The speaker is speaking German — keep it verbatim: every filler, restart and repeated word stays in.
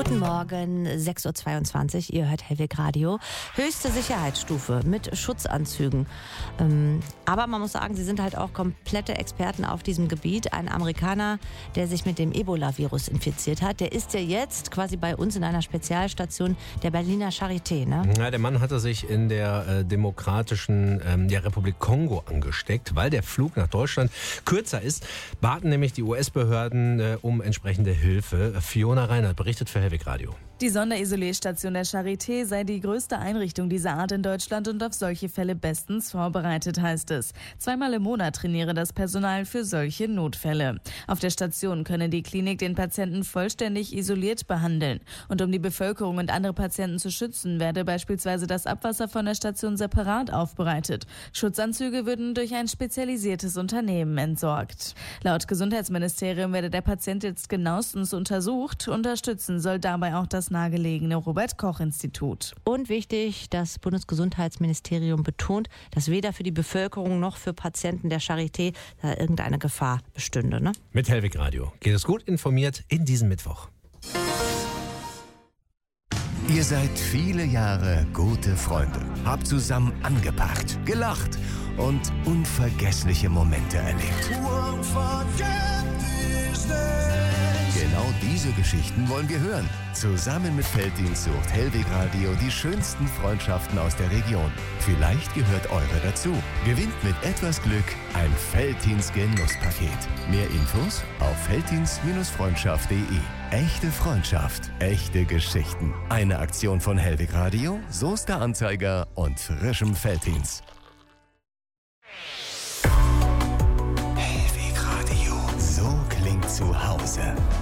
Guten Morgen, sechs Uhr zweiundzwanzig, ihr hört Hellweg Radio. Höchste Sicherheitsstufe mit Schutzanzügen. Ähm, aber man muss sagen, sie sind halt auch komplette Experten auf diesem Gebiet. Ein Amerikaner, der sich mit dem Ebola-Virus infiziert hat, der ist ja jetzt quasi bei uns in einer Spezialstation der Berliner Charité, ne? Ja, der Mann hatte sich in der äh, demokratischen ähm, der Republik Kongo angesteckt, weil der Flug nach Deutschland kürzer ist, baten nämlich die U S-Behörden äh, um entsprechende Hilfe. Fiona Reinhardt berichtet für Hellweg Radio. Die Sonderisolierstation der Charité sei die größte Einrichtung dieser Art in Deutschland und auf solche Fälle bestens vorbereitet, heißt es. Zweimal im Monat trainiere das Personal für solche Notfälle. Auf der Station könne die Klinik den Patienten vollständig isoliert behandeln. Und um die Bevölkerung und andere Patienten zu schützen, werde beispielsweise das Abwasser von der Station separat aufbereitet. Schutzanzüge würden durch ein spezialisiertes Unternehmen entsorgt. Laut Gesundheitsministerium werde der Patient jetzt genauestens untersucht. Unterstützen soll dabei auch das nahegelegene Robert-Koch-Institut. Und wichtig, das Bundesgesundheitsministerium betont, dass weder für die Bevölkerung noch für Patienten der Charité da irgendeine Gefahr bestünde. Ne? Mit Hellweg Radio geht es gut informiert in diesem Mittwoch. Ihr seid viele Jahre gute Freunde, habt zusammen angepackt, gelacht und unvergessliche Momente erlebt. Genau diese Geschichten wollen wir hören. Zusammen mit Felddienst sucht Hellweg Radio die schönsten Freundschaften aus der Region. Vielleicht gehört eure dazu. Gewinnt mit etwas Glück ein Felddienst-Genusspaket. Mehr Infos auf felddienst freundschaft punkt de. Echte Freundschaft, echte Geschichten. Eine Aktion von Hellweg Radio, Soester Anzeiger und frischem Felddienst. Hellweg Radio. So klingt zu Hause.